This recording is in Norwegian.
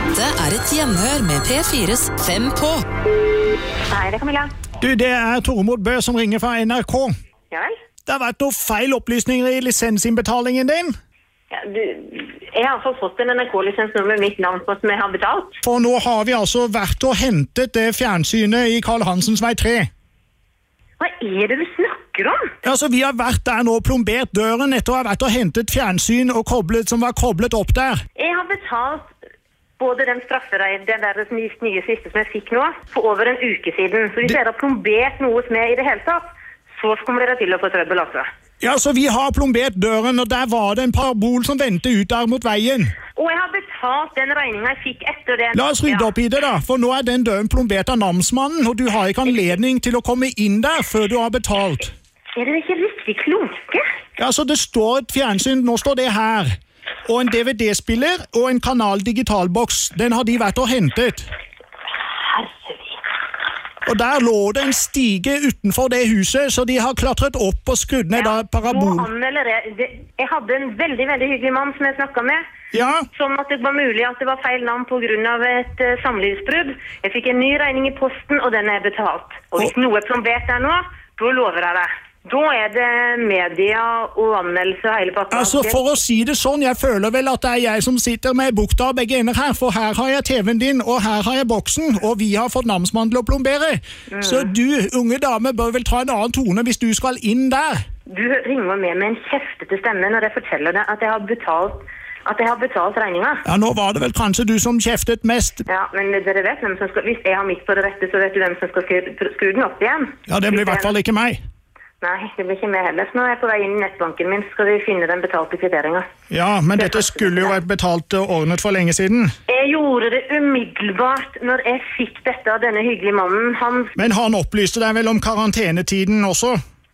Dette et hjemhør med P4's 5 på. Hei, det Camilla. Du, det Tormod Bø som ringer fra NRK. Ja vel? Det har vært noen feil opplysninger i lisensinnbetalingen din. Ja, jeg har altså fått en NRK-lisens nå med mitt navn på som jeg har betalt. For nå har vi altså vært og hentet det fjernsynet i Karl Hansens vei 3. Hva det du snakker om? Altså, vi har vært der nå og plombert døren etter å ha vært og hentet fjernsyn og som var koblet opp der. Jeg har betalt både den straffereid, den der nye siste som jeg fikk nå, for over en uke siden. Så hvis dere har plombert noe som i det hele tatt, så kommer dere til å få trøbbel altså. Ja, så vi har plombert døren, og der var det en parabol som ventet ut der mot veien. Og jeg har betalt den regningen jeg fikk etter det. La oss rydde opp i det da, for nå den døren plombert av namsmannen, og du har ikke anledning til å komme inn der før du har betalt. Dere ikke riktig kloke? Ja, så det står et fjernsyn, nå står det her, og en DVD-spiller og en kanal digitalboks, den har de vært og hentet. Og der lå det en stige utenfor det huset, så de har klatret opp og skrudd ned parabolen. Jeg hadde en veldig, veldig hyggelig mann som jeg snakket med. Ja. Sånn at det var mulig at det var feil navn på grunn av et samlivsbrudd. Jeg fikk en ny regning i posten, og den betalt. Og hvis noe plombert der nå, da lover jeg deg. Da det media og anmeldelse og hele pakken. Altså, for å si det sånn, jeg føler vel at det jeg som sitter med bukta av begge ender her, for her har jeg TV-en din, og her har jeg boksen, og vi har fått namsmann til å plombere. Så du, unge dame, bør vel ta en annen tone hvis du skal inn der. Du ringer med en kjeftete stemme når jeg forteller deg at jeg har betalt regninga. Ja, nå var det vel kanskje du som kjeftet mest. Ja, men dere vet hvem som skal, hvis jeg har mitt på det rette, så vet du hvem som skal skru den opp igjen. Ja, det blir i hvert fall ikke meg. Nei, det blir ikke med heller. Nå jeg på vei inn i nettbanken min, så skal vi finne den betalte kvitteringen. Ja, men dette skulle jo vært betalt og ordnet for lenge siden. Jeg gjorde det umiddelbart når jeg fikk dette av denne hyggelige mannen. Men han opplyste deg vel om karantenetiden også?